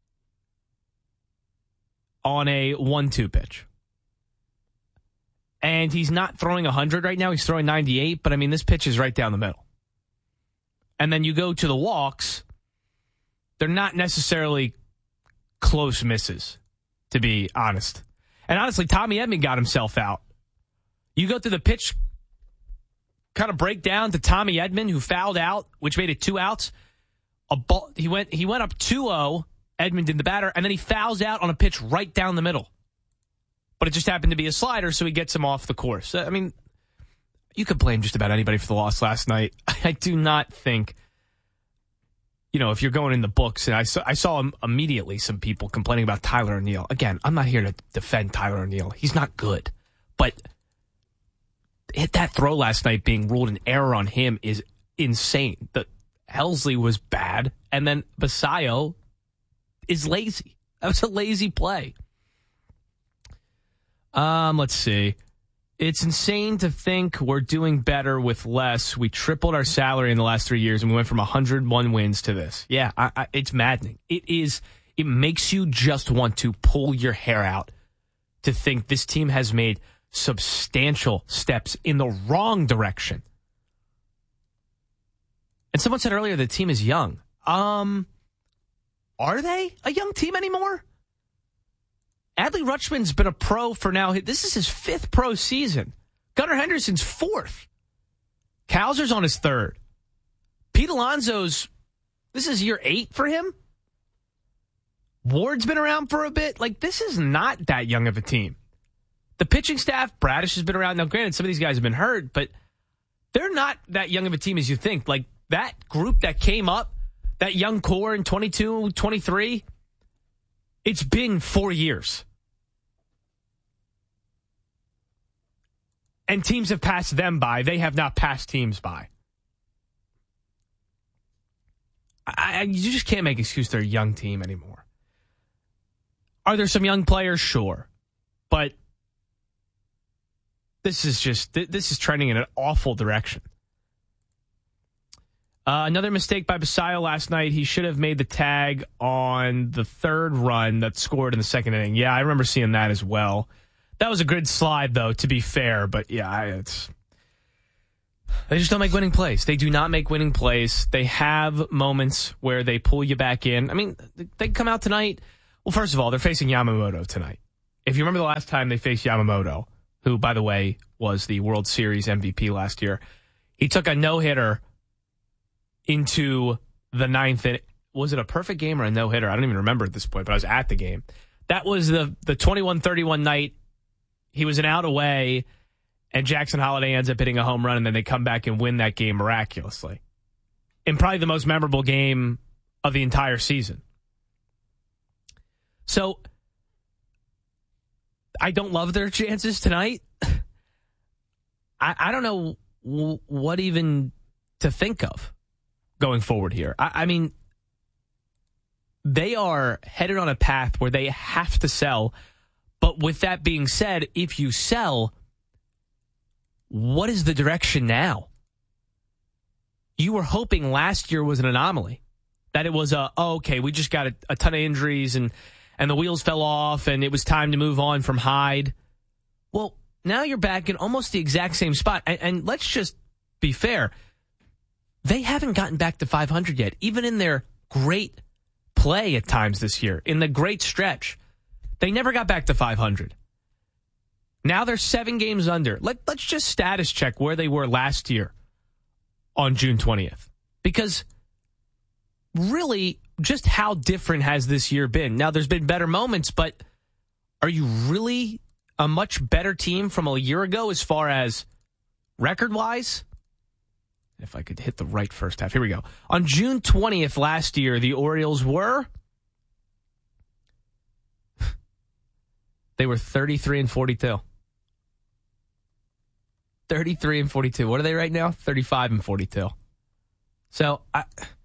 on a one two pitch. And he's not throwing one hundred right now. He's throwing ninety-eight. But, I mean, this pitch is right down the middle. And then you go to the walks. They're not necessarily close misses, to be honest. And honestly, Tommy Edman got himself out. You go through the pitch kind of breakdown to Tommy Edman, who fouled out, which made it two outs. A ball, he went he went up two oh, Edman did the batter, and then he fouls out on a pitch right down the middle. But it just happened to be a slider, so he gets him off the course. I mean, you could blame just about anybody for the loss last night. I do not think, you know, if you're going in the books, and I saw, I saw immediately some people complaining about Tyler O'Neill. Again, I'm not here to defend Tyler O'Neill. He's not good. But hit that throw last night being ruled an error on him is insane. The Helsley was bad, and then Basayo is lazy. That was a lazy play. Um, let's see. It's insane to think we're doing better with less. We tripled our salary in the last three years, and we went from one hundred one wins to this. Yeah, I, I, it's maddening. It is. It makes you just want to pull your hair out to think this team has made substantial steps in the wrong direction. And someone said earlier the team is young. Um, are they a young team anymore? Adley Rutschman's been a pro for now. This is his fifth pro season. Gunnar Henderson's fourth. Kowser's on his third. Pete Alonso's, this is year eight for him. Ward's been around for a bit. Like, this is not that young of a team. The pitching staff, Bradish has been around. Now, granted, some of these guys have been hurt, but they're not that young of a team as you think. Like, that group that came up, that young core in twenty-two, twenty-three, it's been four years. And teams have passed them by. They have not passed teams by. I, I, you just can't make excuse they're a young team anymore. Are there some young players? Sure. But this is just, this is trending in an awful direction. Uh, another mistake by Basayo last night. He should have made the tag on the third run that scored in the second inning. Yeah, I remember seeing that as well. That was a good slide, though, to be fair. But, yeah, it's they just don't make winning plays. They do not make winning plays. They have moments where they pull you back in. I mean, they come out tonight. Well, first of all, they're facing Yamamoto tonight. If you remember the last time they faced Yamamoto, who, by the way, was the World Series M V P last year, he took a no-hitter into the ninth inning. Was it a perfect game or a no-hitter? I don't even remember at this point, but I was at the game. That was the the twenty-one thirty-one night. He was an out away, and Jackson Holiday ends up hitting a home run, and then they come back and win that game miraculously. In probably the most memorable game of the entire season. So, I don't love their chances tonight. I, I don't know w- what even to think of going forward here. I, I mean, they are headed on a path where they have to sell. But with that being said, if you sell, what is the direction now? You were hoping last year was an anomaly. That it was a, oh, okay, we just got a, a ton of injuries and, and the wheels fell off and it was time to move on from Hyde. Well, now you're back in almost the exact same spot. And, and let's just be fair. They haven't gotten back to five hundred yet, even in their great play at times this year, in the great stretch. They never got back to five hundred. Now they're seven games under. Let, let's just status check where they were last year on June twentieth. Because really, just how different has this year been? Now, there's been better moments, but are you really a much better team from a year ago as far as record-wise? If I could hit the right first half. Here we go. On June twentieth last year, the Orioles were... They were thirty-three and forty-two. thirty-three and forty-two. What are they right now? thirty-five and forty-two. So, I,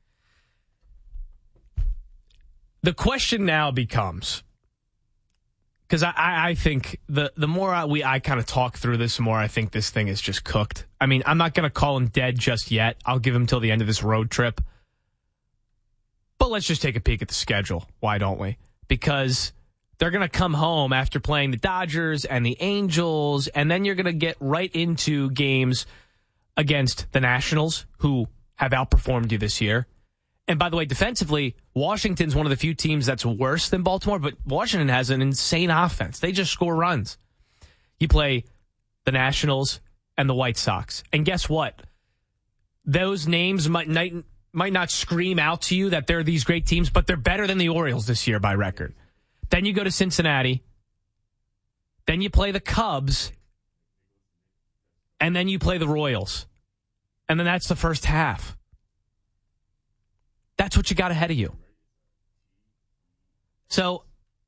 the question now becomes, because I, I think the, the more I, we I kind of talk through this, the more I think this thing is just cooked. I mean, I'm not going to call him dead just yet. I'll give him till the end of this road trip. But let's just take a peek at the schedule. Why don't we? Because they're going to come home after playing the Dodgers and the Angels, and then you're going to get right into games against the Nationals, who have outperformed you this year. And by the way, defensively, Washington's one of the few teams that's worse than Baltimore, but Washington has an insane offense. They just score runs. You play the Nationals and the White Sox. And guess what? Those names might not, might not scream out to you that they're these great teams, but they're better than the Orioles this year by record. Then you go to Cincinnati. Then you play the Cubs. And then you play the Royals. And then that's the first half. That's what you got ahead of you. So,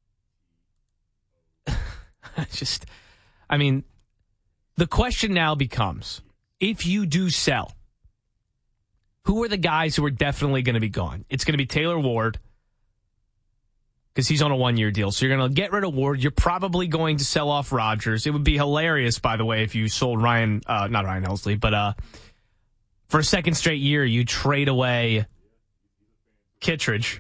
just, I mean, the question now becomes, if you do sell, who are the guys who are definitely going to be gone? It's going to be Taylor Ward, because he's on a one-year deal. So you're going to get rid of Ward. You're probably going to sell off Rodgers. It would be hilarious, by the way, if you sold Ryan, uh, not Ryan Helsley, but uh, for a second straight year, you trade away Kittredge.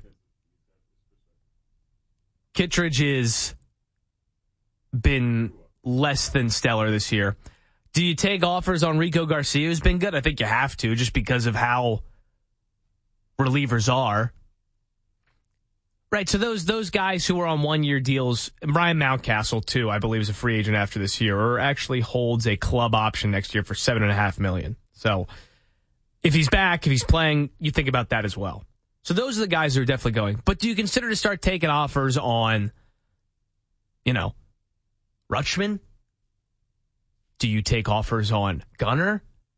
Kittredge has been less than stellar this year. Do you take offers on Rico Garcia, who's been good? I think you have to, just because of how relievers are. Right, so those those guys who are on one-year deals, and Brian Mountcastle, too, I believe is a free agent after this year, or actually holds a club option next year for seven point five million dollars. So if he's back, if he's playing, you think about that as well. So those are the guys who are definitely going. But do you consider to start taking offers on, you know, Rutschman? Do you take offers on Gunnar?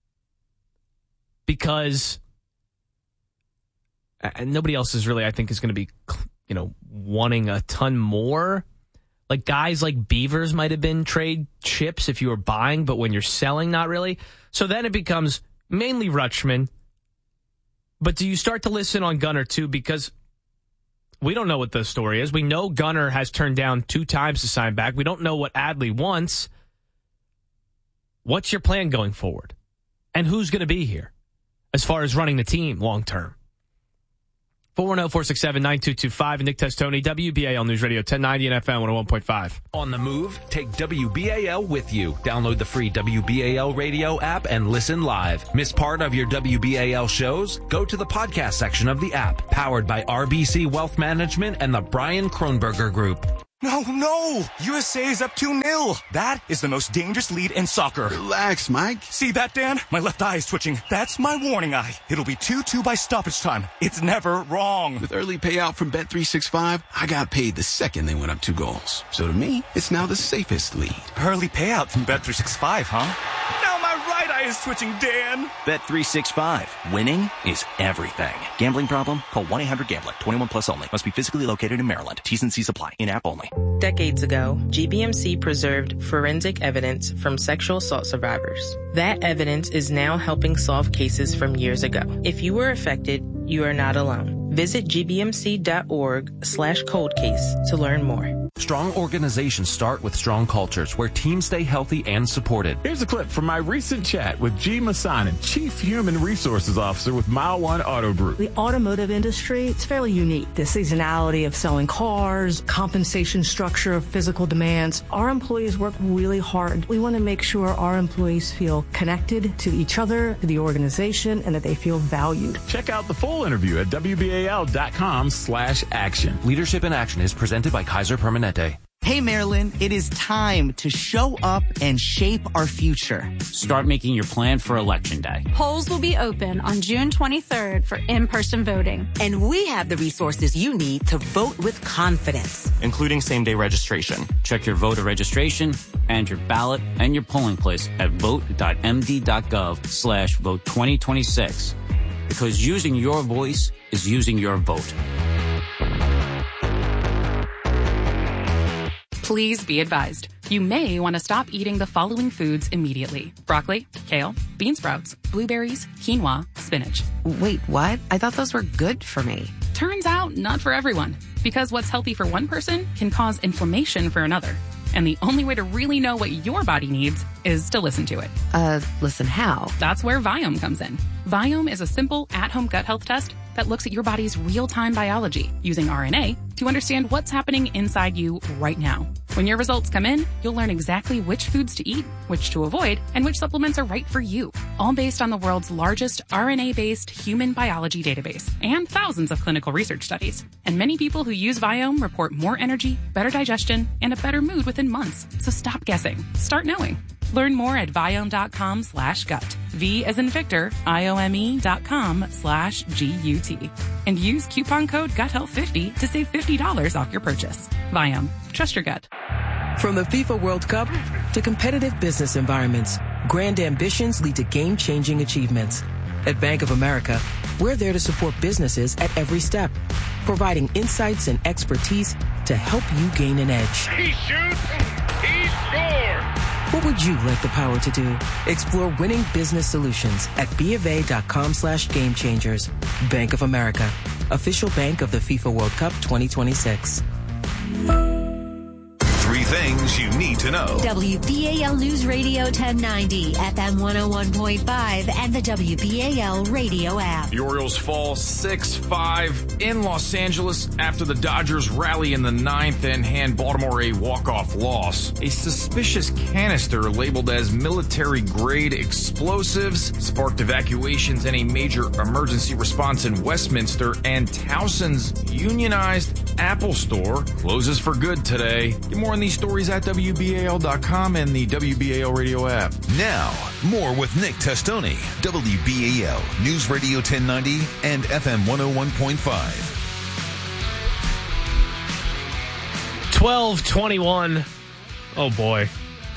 Because and nobody else is really, I think, is going to be, you know, wanting a ton more. Like guys like Beavers might have been trade chips if you were buying, but when you're selling, not really. So then it becomes mainly Rutschman. But do you start to listen on Gunnar, too? Because we don't know what the story is. We know Gunnar has turned down two times to sign back. We don't know what Adley wants. What's your plan going forward? And who's going to be here? as far as running the team long term. four one zero, four six seven, nine two two five. Nick Testoni, W B A L News Radio, ten ninety and F M one oh one point five. On the move, take W B A L with you. Download the free W B A L radio app and listen live. Miss part of your W B A L shows? Go to the podcast section of the app. Powered by R B C Wealth Management and the Brian Kronberger Group. No, no! U S A is up two nil. That is the most dangerous lead in soccer. Relax, Mike. See that, Dan? My left eye is twitching. That's my warning eye. It'll be two two by stoppage time. It's never wrong. With early payout from Bet three sixty-five, I got paid the second they went up two goals. So to me, it's now the safest lead. Early payout from Bet three sixty-five, huh? Now my right eye is twitching, Dan. Bet three sixty-five. Winning is everything. Gambling problem? Call one eight hundred gambler. twenty-one plus only. Must be physically located in Maryland. T's and C's apply. In-app only. Decades ago, G B M C preserved forensic evidence from sexual assault survivors. That evidence is now helping solve cases from years ago. If you were affected, you are not alone. Visit gbmc.org slash cold case to learn more. Strong organizations start with strong cultures where teams stay healthy and supported. Here's a clip from my recent chat with G. Masanin, Chief Human Resources Officer with Mile One Auto Group. The automotive industry, it's fairly unique. The seasonality of selling cars, compensation structure, physical demands. Our employees work really hard. We want to make sure our employees feel connected to each other, to the organization, and that they feel valued. Check out the full interview at W B A L dot com slash action. Leadership in Action is presented by Kaiser Permanente. Hey, Maryland, it is time to show up and shape our future. Start making your plan for Election Day. Polls will be open on June twenty-third for in-person voting. And we have the resources you need to vote with confidence, including same-day registration. Check your voter registration and your ballot and your polling place at vote.md.gov slash vote 2026. Because using your voice is using your vote. Please be advised. You may want to stop eating the following foods immediately. Broccoli, kale, bean sprouts, blueberries, quinoa, spinach. Wait, what? I thought those were good for me. Turns out, not for everyone. Because what's healthy for one person can cause inflammation for another. And the only way to really know what your body needs is to listen to it. Uh, listen how? That's where Viome comes in. Viome is a simple at-home gut health test that looks at your body's real-time biology using R N A to understand what's happening inside you right now. When your results come in, you'll learn exactly which foods to eat, which to avoid, and which supplements are right for you. All based on the world's largest R N A-based human biology database and thousands of clinical research studies. And many people who use Viome report more energy, better digestion, and a better mood within months. So stop guessing. Start knowing. Learn more at Viome.com slash gut. V as in Victor, I-O-M-E dot com slash G-U-T. And use coupon code gut health fifty to save fifty dollars off your purchase. Viome. Trust your gut. From the FIFA World Cup to competitive business environments, grand ambitions lead to game-changing achievements. At Bank of America, we're there to support businesses at every step, providing insights and expertise to help you gain an edge. He shoots, he scores! What would you like the power to do? Explore winning business solutions at BofA.com slash game changers. Bank of America, official bank of the FIFA World Cup twenty twenty-six. Three things you need to know. W B A L News Radio ten ninety, F M one oh one point five, and the W B A L radio app. The Orioles fall six five in Los Angeles after the Dodgers rally in the ninth and hand Baltimore a walk-off loss. A suspicious canister labeled as military-grade explosives sparked evacuations and a major emergency response in Westminster, and Towson's unionized Apple store closes for good today. Get more on these stories at W B A L dot com and the W B A L radio app. Now, more with Nick Testoni, W B A L News Radio ten ninety and F M one oh one point five. twelve twenty-one. Oh, boy.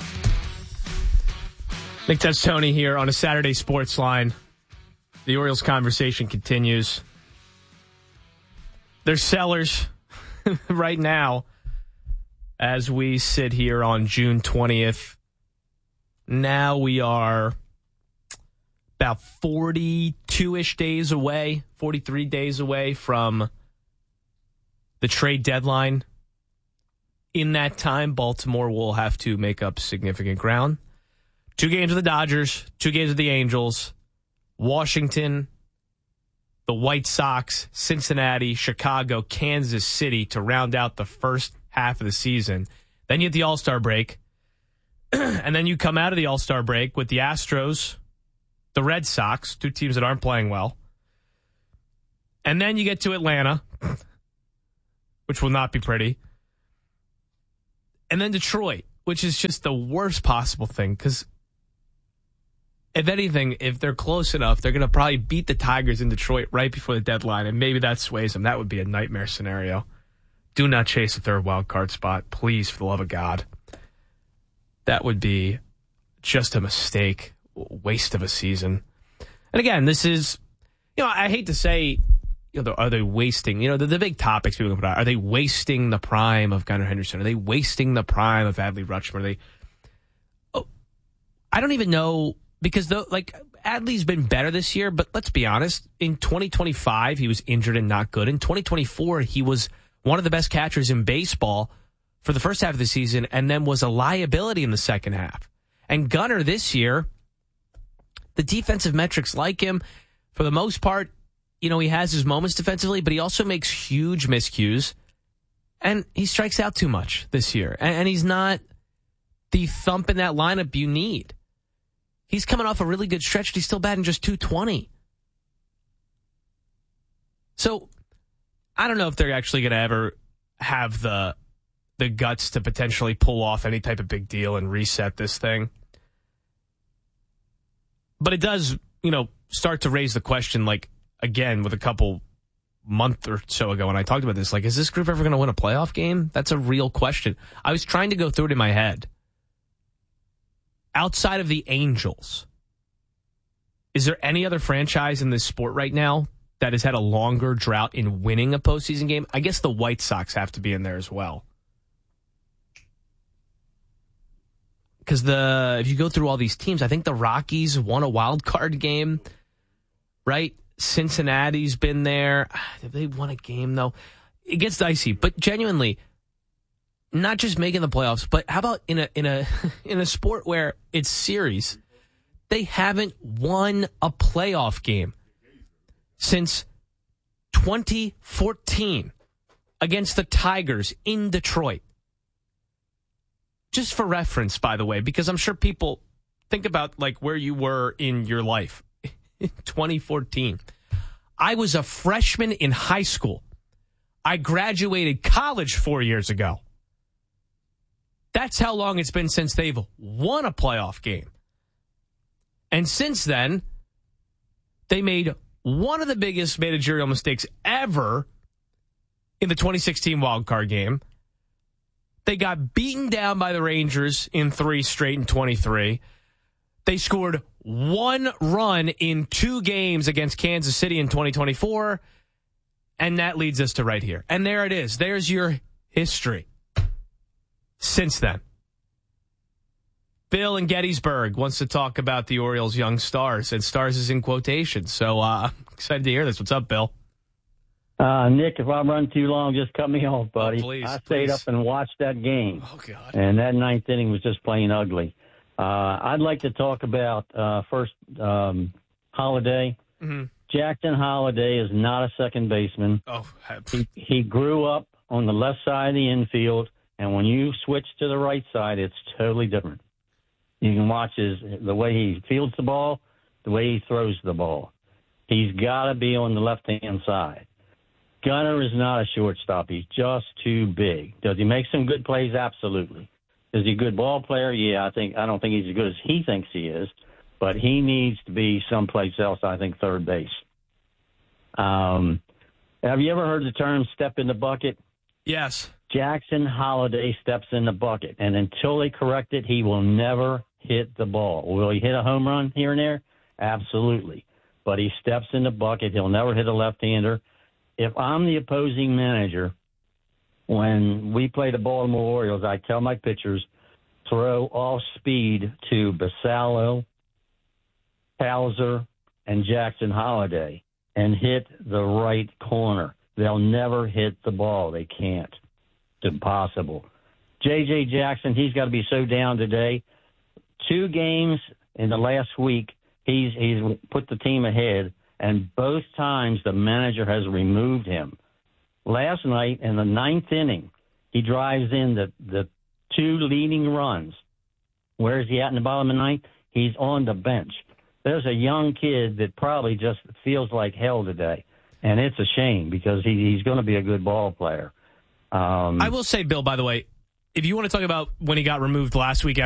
Nick Testoni here on a Saturday Sports Line. The Orioles conversation continues. They're sellers right now as we sit here on June twentieth. Now we are about forty-two-ish days away, forty-three days away from the trade deadline. In that time, Baltimore will have to make up significant ground. Two games of the Dodgers, two games of the Angels. Washington, the White Sox, Cincinnati, Chicago, Kansas City to round out the first half of the season. Then you get the All-Star break. And then you come out of the All-Star break with the Astros, the Red Sox, two teams that aren't playing well. And then you get to Atlanta, which will not be pretty. And then Detroit, which is just the worst possible thing because if anything, if they're close enough, they're going to probably beat the Tigers in Detroit right before the deadline, and maybe that sways them. That would be a nightmare scenario. Do not chase a third wild card spot, please, for the love of God. That would be just a mistake, waste of a season. And again, this is, you know, I hate to say, you know, are they wasting, you know, the, the big topics people can put out, are they wasting the prime of Gunnar Henderson? Are they wasting the prime of Adley Rutschman? Are they, oh, I don't even know, because though, like, Adley's been better this year, but let's be honest, in twenty twenty-five, he was injured and not good. In twenty twenty-four, he was one of the best catchers in baseball for the first half of the season, and then was a liability in the second half. And Gunnar this year, the defensive metrics like him, for the most part, you know, he has his moments defensively, but he also makes huge miscues, and he strikes out too much this year. And, and he's not the thump in that lineup you need. He's coming off a really good stretch, but he's still batting just two twenty. So, I don't know if they're actually going to ever have the the guts to potentially pull off any type of big deal and reset this thing. But it does, you know, start to raise the question, like, again, with a couple month or so ago when I talked about this, like, is this group ever going to win a playoff game? That's a real question. I was trying to go through it in my head. Outside of the Angels, is there any other franchise in this sport right now that has had a longer drought in winning a postseason game? I guess the White Sox have to be in there as well. Because the if you go through all these teams, I think the Rockies won a wild card game, right? Cincinnati's been there. Have they won a game, though? It gets dicey, but genuinely, not just making the playoffs, but how about in a in a in a sport where it's series, they haven't won a playoff game since twenty fourteen against the Tigers in Detroit. Just for reference, by the way, because I'm sure people think about like where you were in your life in twenty fourteen. I was a freshman in high school. I graduated college four years ago. That's how long it's been since they've won a playoff game. And since then, they made one of the biggest managerial mistakes ever in the twenty sixteen wildcard game. They got beaten down by the Rangers in three straight in twenty-three. They scored one run in two games against Kansas City in twenty twenty-four. And that leads us to right here. And there it is. There's your history since then. Bill in Gettysburg wants to talk about the Orioles' young stars, and stars is in quotation. So uh, I'm excited to hear this. What's up, Bill? Uh, Nick, if I run too long, just cut me off, buddy. Oh, please, I stayed please. up and watched that game. Oh, God. And that ninth inning was just plain ugly. Uh, I'd like to talk about uh, first um, Holiday. Mm-hmm. Jackson Holiday is not a second baseman. Oh, he, he grew up on the left side of the infield, and when you switch to the right side, it's totally different. You can watch his the way he fields the ball, the way he throws the ball. He's got to be on the left-hand side. Gunnar is not a shortstop. He's just too big. Does he make some good plays? Absolutely. Is he a good ball player? Yeah, I think. I don't think he's as good as he thinks he is, but he needs to be someplace else, I think, third base. Um, have you ever heard the term step in the bucket? Yes. Jackson Holiday steps in the bucket, and until they correct it, he will never hit the ball. Will he hit a home run here and there? Absolutely. But he steps in the bucket. He'll never hit a left-hander. If I'm the opposing manager, when we play the Baltimore Orioles, I tell my pitchers, throw off speed to Basallo, Hauser, and Jackson Holiday and hit the right corner. They'll never hit the ball. They can't. It's impossible. J J. Jackson, he's got to be so down today. Two games in the last week, he's he's put the team ahead, and both times the manager has removed him. Last night in the ninth inning, he drives in the, the two leading runs. Where is he at in the bottom of the ninth? He's on the bench. There's a young kid that probably just feels like hell today, and it's a shame because he, he's going to be a good ball player. Um, I will say, Bill, by the way, if you want to talk about when he got removed last week